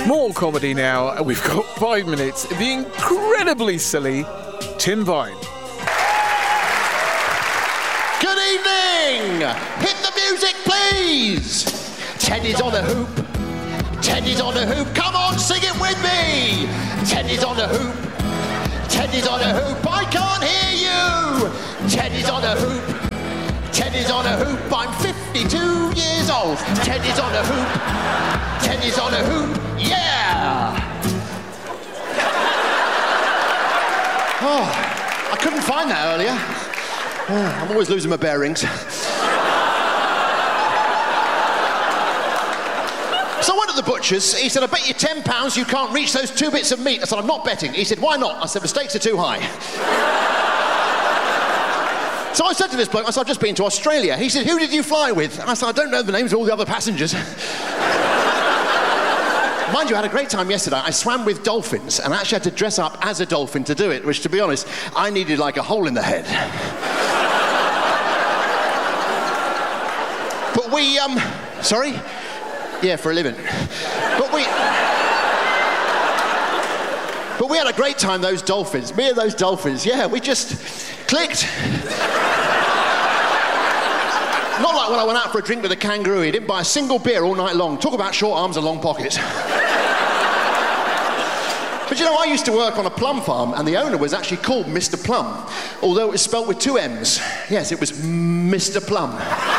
More comedy now. We've got 5 minutes. The incredibly silly Tim Vine. Good evening! Hit the music, please! Teddy's on a hoop. Teddy's on a hoop. Come on, sing it with me! Teddy's on a hoop. Teddy's on a hoop. I can't hear you! Teddy's on a hoop. Teddy's on a hoop. I'm 52 years old. Teddy's on a hoop. Teddy's on a hoop. Yeah! Oh, I couldn't find that earlier. I'm always losing my bearings. So I went to the butcher's. He said, I bet you £10 you can't reach those 2 bits of meat. I said, I'm not betting. He said, why not? I said, the stakes are too high. So I said to this bloke, I said, I've just been to Australia. He said, who did you fly with? And I said, I don't know the names of all the other passengers. Mind you, I had a great time yesterday. I swam with dolphins and actually had to dress up as a dolphin to do it, which, to be honest, I needed like a hole in the head. But we, sorry? Yeah, for a living. But we had a great time, those dolphins. Me and those dolphins, yeah, we just clicked. Not like when I went out for a drink with a kangaroo. He didn't buy a single beer all night long. Talk about short arms and long pockets. But you know, I used to work on a plum farm, and the owner was actually called Mr. Plum, although it was spelt with 2 M's. Yes, it was Mr. Plum.